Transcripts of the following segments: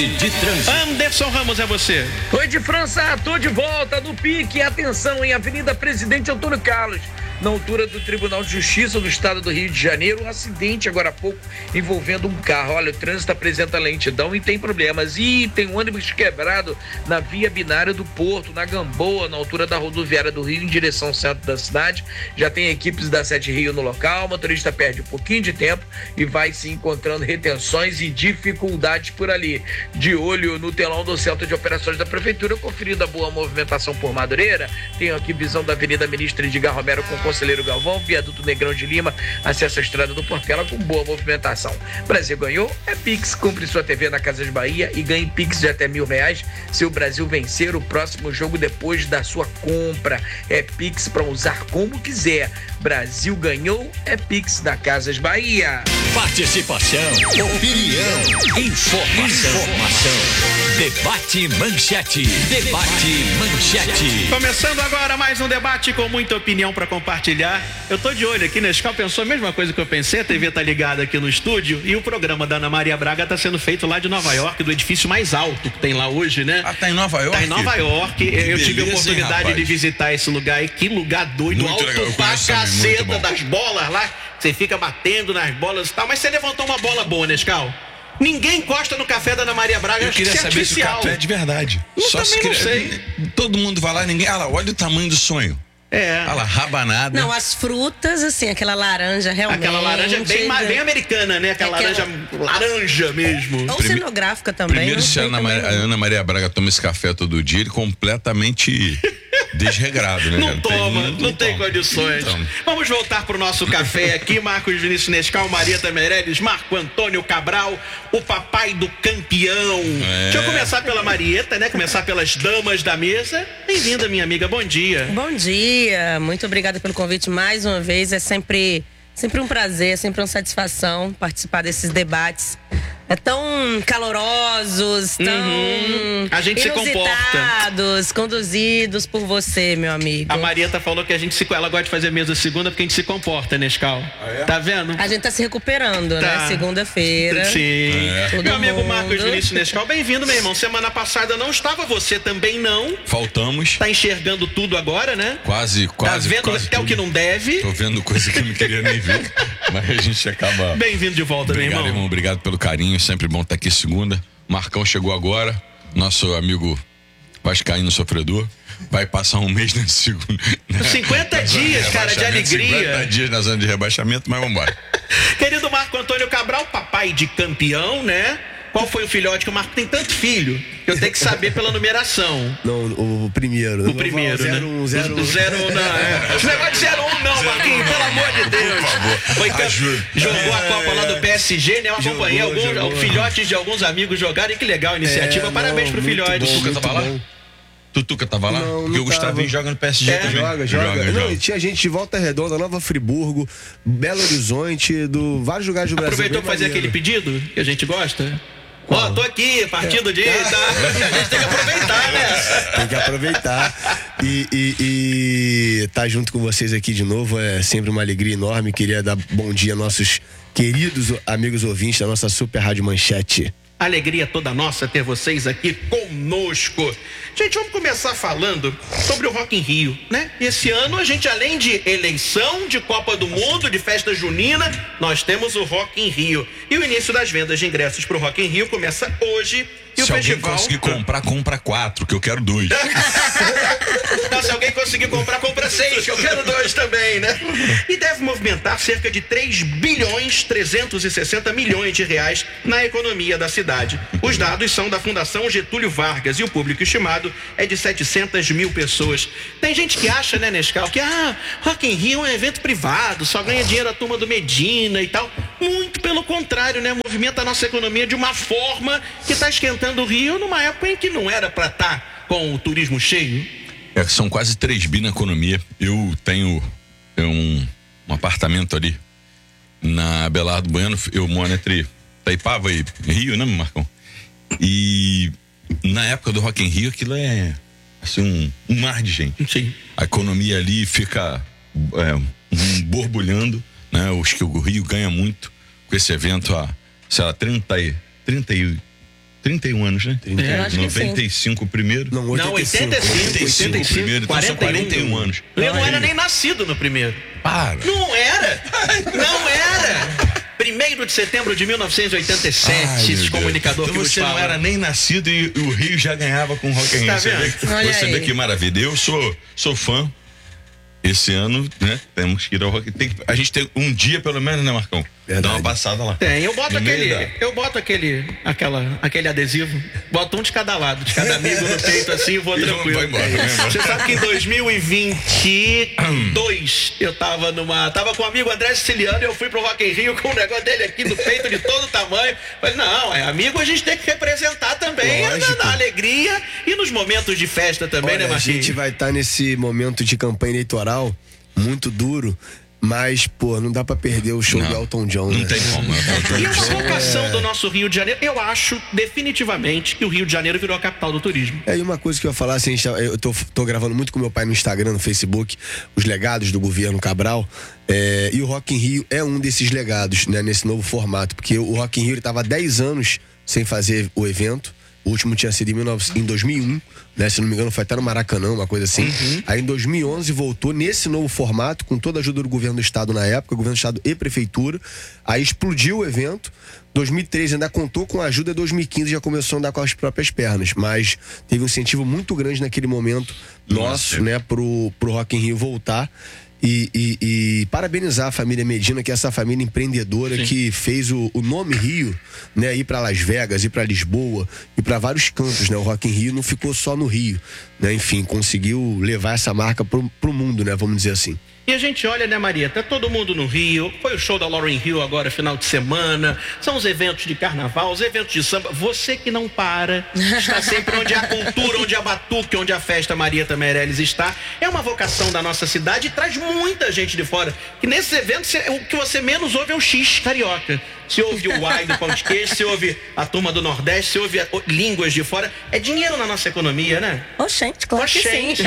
De trânsito. Anderson Ramos, é você. Oi, de França, tô de volta no pique. Atenção, em Avenida Presidente Antônio Carlos, na altura do Tribunal de Justiça do Estado do Rio de Janeiro, um acidente agora há pouco envolvendo um carro. Olha, o trânsito apresenta lentidão e tem problemas. E tem um ônibus quebrado na via binária do Porto, na Gamboa, na altura da rodoviária do Rio, em direção ao centro da cidade. Já tem equipes da Sete Rio no local. O motorista perde um pouquinho de tempo e vai se encontrando retenções e dificuldades por ali. De olho no telão do Centro de Operações da Prefeitura, conferindo a boa movimentação por Madureira. Tenho aqui visão da Avenida Ministro Edgar Romero com Conselheiro Galvão, viaduto Negrão de Lima, acesso à estrada do Portela com boa movimentação. Brasil ganhou, é Pix, compre sua TV na Casas Bahia e ganhe Pix de até R$1.000 se o Brasil vencer o próximo jogo depois da sua compra. É Pix para usar como quiser. Brasil ganhou, é Pix da Casas Bahia. Participação, opinião, informação. Debate Manchete. Debate Manchete. Começando agora mais um debate com muita opinião para compartilhar. Eu tô de olho aqui, Nescau pensou a mesma coisa que eu pensei. A TV tá ligada aqui no estúdio e o programa da Ana Maria Braga tá sendo feito lá de Nova York, do edifício mais alto que tem lá hoje, né? Ah, tá em Nova York? Tá em Nova York. Eu tive a oportunidade de visitar esse lugar aí. Que lugar doido, muito alto legal. pra caceta das bolas lá. Você fica batendo nas bolas e tal. Mas você levantou uma bola boa, Nescau. Ninguém encosta no café da Ana Maria Braga. Eu queria saber se o café é de verdade. Eu também não sei. Todo mundo vai lá, ninguém. Ah lá, olha o tamanho do sonho. É. Olha lá, rabanada. Não, as frutas, assim, aquela laranja realmente. Aquela laranja bem americana, né? Aquela laranja mesmo. Ou cenográfica também. Primeiro, se a Ana Maria Braga toma esse café todo dia, ele completamente desregrado, né? Não tem condições. Então. Vamos voltar pro nosso café aqui. Marcos Vinícius Nescau, Marieta Meirelles, Marco Antônio Cabral, o papai do campeão. Deixa eu começar pela Marieta, né? Começar pelas damas da mesa. Bem-vinda, minha amiga. Bom dia. Bom dia. Muito obrigada pelo convite mais uma vez. É sempre um prazer, é sempre uma satisfação participar desses debates. É tão calorosos, tão a gente se comporta. Conduzidos por você, meu amigo. A Marieta falou que ela gosta de fazer mesa segunda porque a gente se comporta, Nescau. Tá vendo? A gente tá se recuperando, né? Segunda-feira. Sim. Meu amigo Marcos Vinícius Nescau, bem-vindo, meu irmão. Semana passada não estava, você também não. Faltamos. Tá enxergando tudo agora, né? Quase. Tá vendo quase até tudo. O que não deve. Tô vendo coisa que eu não queria nem ver. Mas a gente acaba. Bem-vindo de volta, meu irmão. Obrigado pelo carinho. Sempre bom estar aqui segunda. Marcão chegou agora, nosso amigo vascaíno sofredor. Vai passar um mês na segunda. 50 dias, cara, de alegria. 50 dias na zona de rebaixamento, mas vamos embora. Querido Marco Antônio Cabral, papai de campeão, né? Qual foi o filhote? Que o Marco tem tanto filho que eu tenho que saber pela numeração. Não, o primeiro. O primeiro, né? 0-1. Não, esse negócio de 0-1 não, Marquinhos, pelo amor de Deus. Por favor. Jogou a Copa lá do PSG, né? Eu acompanhei alguns filhotes de alguns amigos jogarem. Que legal a iniciativa. Parabéns pro filhote. Tutuca tava lá? Tutuca tava lá? Não, porque o Gustavinho joga no PSG também. Joga. Não, e tinha gente de Volta Redonda, Nova Friburgo, Belo Horizonte, vários lugares do Brasil. Aproveitou pra fazer aquele pedido que a gente gosta? Tô aqui, partido de... Tá? A gente tem que aproveitar, né? Tem que aproveitar. E tá junto com vocês aqui de novo é sempre uma alegria enorme. Queria dar bom dia aos nossos queridos amigos ouvintes da nossa Super Rádio Manchete. Alegria toda nossa ter vocês aqui conosco. Gente, vamos começar falando sobre o Rock in Rio, né? Esse ano a gente, além de eleição, de Copa do Mundo, de festa junina, nós temos o Rock in Rio. E o início das vendas de ingressos pro Rock in Rio começa hoje. E se o alguém festival... conseguir comprar, compra 4, que eu quero 2. Não, se alguém conseguir comprar, compra 6, que eu quero 2 também, né? E deve movimentar cerca de 3,360 bilhões de reais na economia da cidade. Os dados são da Fundação Getúlio Vargas e o público estimado é de 700 mil pessoas. Tem gente que acha, né, Nescau, que Rock in Rio é um evento privado, só ganha dinheiro a turma do Medina e tal. Muito pelo contrário, né? Movimenta a nossa economia de uma forma que está esquentando o Rio numa época em que não era para estar com o turismo cheio. São quase 3 bi na economia. Eu tenho um apartamento ali na Belardo Bueno. Eu moro entre Itaipava e Rio, né, Marcão? E na época do Rock in Rio, aquilo é assim, um mar de gente. Sim. A economia ali fica borbulhando, né? Acho que o Rio ganha muito com esse evento há, sei lá, 38 31 anos, né? Eu acho que 95 o primeiro. Não, Não, 85 o primeiro, então são 41 anos. Eu não era nem nascido no primeiro. Para. Não era! Não era! 1º de setembro de 1987, Ai, esse meu comunicador Deus. que Então nos você não fala. era nem nascido e o Rio já ganhava com o Rock in Rio. Tá Você vendo? vê, Olha você aí. vê que maravilha. Eu sou fã. Esse ano, né? Temos que ir ao Rock. A gente tem um dia pelo menos, né, Marcão? Verdade. Dá uma passada lá. Tem, eu boto No meio aquele adesivo, boto um de cada lado, de cada amigo no peito assim e vou E tranquilo. vai embora, né? Você sabe que em 2022 eu tava com o amigo André Siciliano e eu fui pro Rock in Rio com o negócio dele aqui no peito de todo tamanho. Falei, não, amigo, a gente tem que representar também, Lógico. na alegria e nos momentos de festa também, Olha, né, a Marquinhos? gente vai estar nesse momento de campanha eleitoral muito duro, mas, pô, não dá pra perder o show Não, do Elton John, não né? tem como. E uma vocação do nosso Rio de Janeiro, eu acho definitivamente que o Rio de Janeiro virou a capital do turismo. E uma coisa que eu ia falar, assim, eu tô gravando muito com meu pai no Instagram, no Facebook, os legados do governo Cabral, e o Rock in Rio é um desses legados, né, nesse novo formato, porque o Rock in Rio ele tava há 10 anos sem fazer o evento. O último tinha sido em 2001, né? Se não me engano foi até no Maracanã, uma coisa assim. Aí em 2011 voltou nesse novo formato, com toda a ajuda do governo do estado na época, governo do estado e prefeitura. Aí explodiu o evento. 2013 ainda contou com a ajuda, 2015 já começou a andar com as próprias pernas, mas teve um incentivo muito grande naquele momento nosso, né, pro Rock in Rio voltar. E parabenizar a família Medina, que é essa família empreendedora que fez o nome Rio, né, ir para Las Vegas, ir para Lisboa, ir para vários cantos, né? O Rock in Rio não ficou só no Rio, né? Enfim, conseguiu levar essa marca pro mundo, né? Vamos dizer assim. E a gente olha, né, Maria? Tá todo mundo no Rio. Foi o show da Lauryn Hill agora, final de semana. São os eventos de carnaval, os eventos de samba. Você que não para, está sempre onde há cultura, onde há batuque, onde a festa Maria Meirelles está. É uma vocação da nossa cidade e traz muita gente de fora. Que nesses eventos, o que você menos ouve é o X carioca. Se ouve o Y do pão de queijo, se ouve a turma do Nordeste, se ouve línguas de fora. É dinheiro na nossa economia, né? Oxente, claro que sim. Oxente.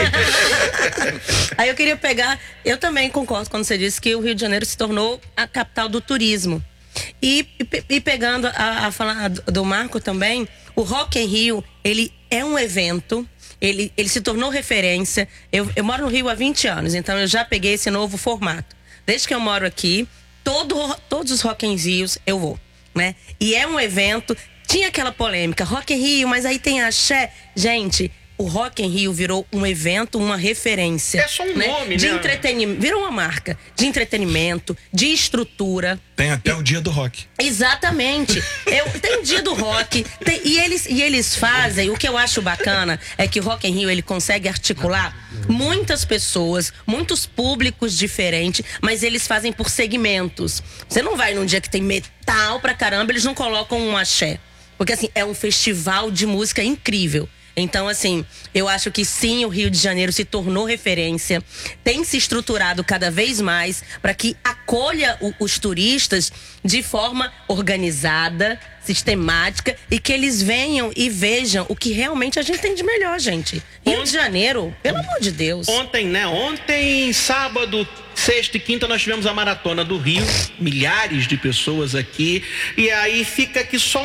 Aí eu queria pegar, eu também concordo quando você disse que o Rio de Janeiro se tornou a capital do turismo. E pegando a fala do Marco também, o Rock in Rio, ele é um evento, ele se tornou referência. Eu moro no Rio há 20 anos, então eu já peguei esse novo formato. Desde que eu moro aqui, todos os Rock in Rios eu vou, né? E é um evento, tinha aquela polêmica, Rock in Rio, mas aí tem axé. Gente, o Rock in Rio virou um evento, uma referência. É só um nome, de né? entretenimento, virou uma marca de entretenimento, de estrutura. Tem até o dia do rock. Exatamente. Tem o dia do rock. E eles fazem, o que eu acho bacana é que o Rock in Rio ele consegue articular muitas pessoas, muitos públicos diferentes, mas eles fazem por segmentos. Você não vai num dia que tem metal pra caramba, eles não colocam um axé. Porque assim, é um festival de música incrível. Então, assim, eu acho que sim, o Rio de Janeiro se tornou referência, tem se estruturado cada vez mais para que acolha os turistas de forma organizada, sistemática e que eles venham e vejam o que realmente a gente tem de melhor, gente. Rio de Janeiro, pelo amor de Deus. Ontem, sábado, sexta e quinta, nós tivemos a Maratona do Rio, milhares de pessoas aqui, e aí fica aqui só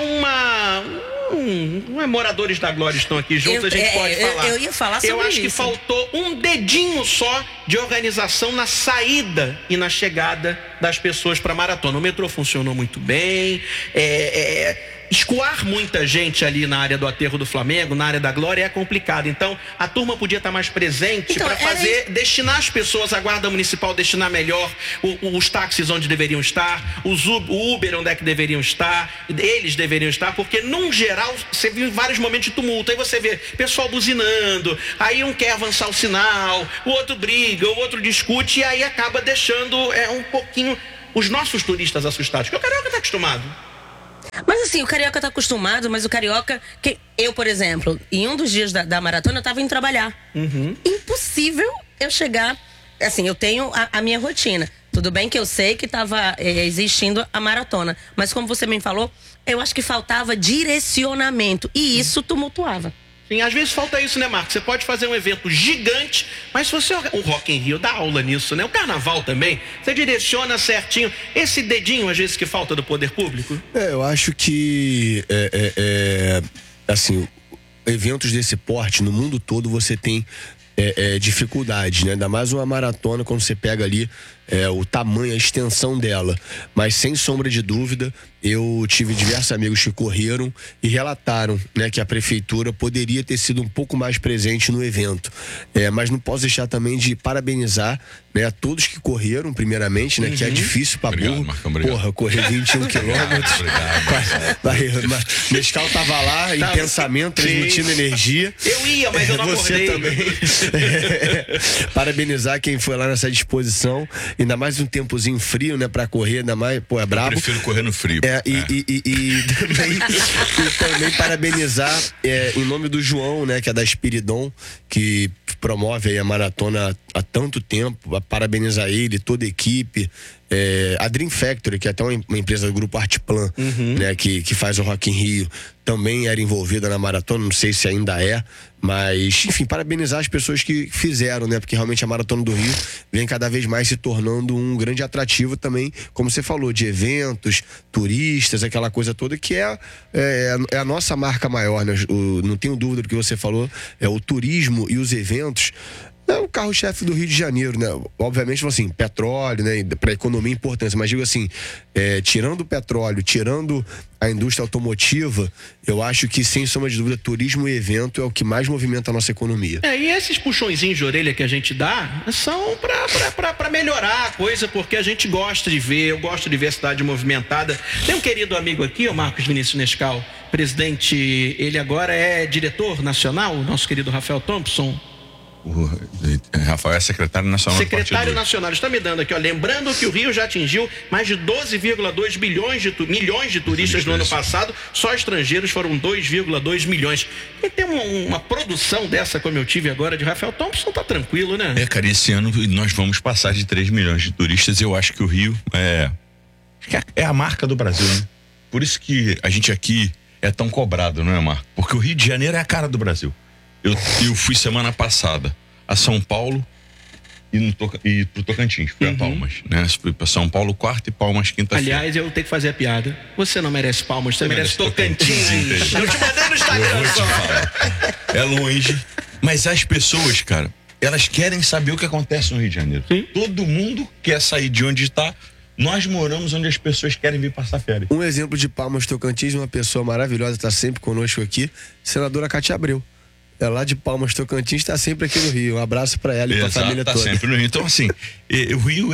não é moradores da glória estão aqui juntos, a gente pode falar. Eu ia falar sobre isso. Eu acho que faltou um dedinho só de organização na saída e na chegada das pessoas para a maratona. O metrô funcionou muito bem, escoar muita gente ali na área do Aterro do Flamengo, na área da Glória, é complicado. Então, a turma podia estar mais presente para destinar as pessoas, a Guarda Municipal destinar melhor, os táxis onde deveriam estar, o Uber onde é que deveriam estar, eles deveriam estar, porque, num geral, você viu vários momentos de tumulto. Aí você vê pessoal buzinando, aí um quer avançar o sinal, o outro briga, o outro discute, e aí acaba deixando um pouquinho os nossos turistas assustados, porque o carioca está acostumado. Mas assim, o carioca tá acostumado, mas o carioca... Eu, por exemplo, em um dos dias da maratona, eu tava indo trabalhar. Impossível eu chegar... Assim, eu tenho a minha rotina. Tudo bem que eu sei que tava existindo a maratona. Mas como você me falou, eu acho que faltava direcionamento. E isso tumultuava. Sim, às vezes falta isso, né, Marcos? Você pode fazer um evento gigante, mas se você... O Rock in Rio dá aula nisso, né? O Carnaval também, você direciona certinho. Esse dedinho, às vezes, que falta do poder público? Eu acho que, assim, eventos desse porte, no mundo todo, você tem dificuldades, né? Ainda mais uma maratona, quando você pega ali o tamanho, a extensão dela. Mas, sem sombra de dúvida, eu tive diversos amigos que correram e relataram, né, que a prefeitura poderia ter sido um pouco mais presente no evento. Mas não posso deixar também de parabenizar, né, todos que correram, primeiramente, né, que é difícil pra burro. Marcão, obrigado. Porra, correr 21 quilômetros. Nescau tava lá, em pensamento, transmitindo energia. Eu ia, mas eu não acordei. Você também. Parabenizar quem foi lá nessa disposição. Ainda mais um tempozinho frio, né, pra correr, ainda mais, pô, é brabo. Eu prefiro correr no frio. E também parabenizar em nome do João, né, que é da Espiridon, que promove aí a maratona há tanto tempo, parabenizar ele, toda a equipe. A Dream Factory, que é até uma empresa do grupo Artplan, né, que faz o Rock in Rio, também era envolvida na maratona, não sei se ainda é, mas, enfim, parabenizar as pessoas que fizeram, né, porque realmente a Maratona do Rio vem cada vez mais se tornando um grande atrativo também, como você falou, de eventos, turistas, aquela coisa toda que é a nossa marca maior, né? Não tenho dúvida do que você falou, o turismo e os eventos é o carro-chefe do Rio de Janeiro, né? Obviamente, assim, petróleo, né? Para a economia, importância. Mas digo assim, tirando o petróleo, tirando a indústria automotiva, eu acho que, sem sombra de dúvida, turismo e evento é o que mais movimenta a nossa economia. E esses puxõezinhos de orelha que a gente dá são para melhorar a coisa, porque a gente gosta de ver, eu gosto de ver a cidade movimentada. Tem um querido amigo aqui, o Marcos Vinícius Nescau, presidente, ele agora é diretor nacional, o nosso querido Rafael Thompson. O Rafael é secretário nacional. Secretário nacional, está me dando aqui, ó, lembrando que o Rio já atingiu mais de 12,2 milhões de turistas no ano passado, só estrangeiros foram 2,2 milhões. E tem uma produção dessa, como eu tive agora, de Rafael Thompson, tá tranquilo, né? Cara, esse ano nós vamos passar de 3 milhões de turistas. Eu acho que o Rio é a marca do Brasil, né? Por isso que a gente aqui é tão cobrado, não é, Marco? Porque o Rio de Janeiro é a cara do Brasil. Eu fui semana passada a São Paulo e pro Tocantins, fui a Palmas, né? Fui pra São Paulo quarta e Palmas quinta-feira. Aliás, eu tenho que fazer a piada. Você não merece Palmas, você merece Tocantins. Eu te mandei no Instagram só. É longe, mas as pessoas, cara, elas querem saber o que acontece no Rio de Janeiro. Sim. Todo mundo quer sair de onde está. Nós moramos onde as pessoas querem vir passar férias. Um exemplo de Palmas Tocantins, uma pessoa maravilhosa, está sempre conosco aqui, senadora Cátia Abreu. É lá de Palmas Tocantins, está sempre aqui no Rio. Um abraço para ela e para a família toda. Tá sempre no Rio. Então, assim, o Rio,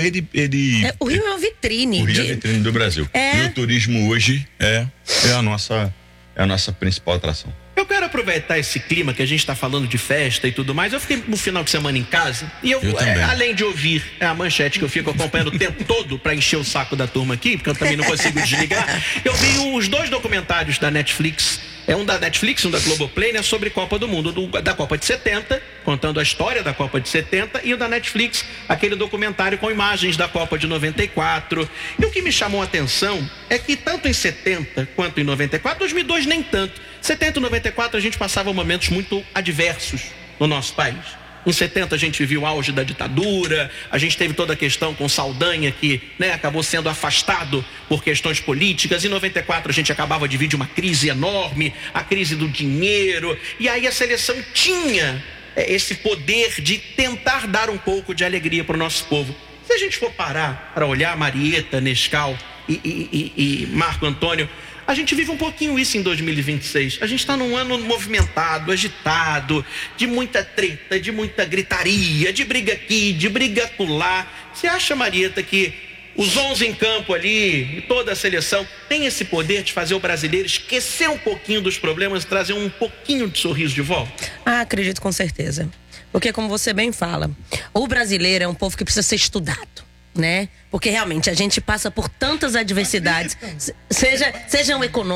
o Rio é uma vitrine. O Rio é a vitrine do Brasil. E o turismo hoje é a nossa principal atração. Eu quero aproveitar esse clima que a gente está falando de festa e tudo mais. Eu fiquei no final de semana em casa e eu além de ouvir a manchete que eu fico acompanhando o tempo todo para encher o saco da turma aqui, porque eu também não consigo desligar, eu vi os 2 documentários da Netflix. Um da Netflix, um da Globoplay, né, sobre Copa do Mundo, da Copa de 70, contando a história da Copa de 70, e o da Netflix, aquele documentário com imagens da Copa de 94. E o que me chamou a atenção é que tanto em 70 quanto em 94, 2002 nem tanto. 70 e 94 a gente passava momentos muito adversos no nosso país. Em 70 a gente vivia o auge da ditadura, a gente teve toda a questão com Saldanha que, né, acabou sendo afastado por questões políticas. Em 94 a gente acabava de vir de uma crise enorme, a crise do dinheiro, e aí a seleção tinha esse poder de tentar dar um pouco de alegria para o nosso povo. Se a gente for parar para olhar Marieta, Nescau e Marco Antônio, a gente vive um pouquinho isso em 2026. A gente está num ano movimentado, agitado, de muita treta, de muita gritaria, de briga aqui, de briga acolá. Você acha, Marieta, que os 11 em campo ali, e toda a seleção, tem esse poder de fazer o brasileiro esquecer um pouquinho dos problemas e trazer um pouquinho de sorriso de volta? Acredito com certeza. Porque, como você bem fala, o brasileiro é um povo que precisa ser estudado, né? Porque realmente a gente passa por tantas adversidades, sejam econômicas,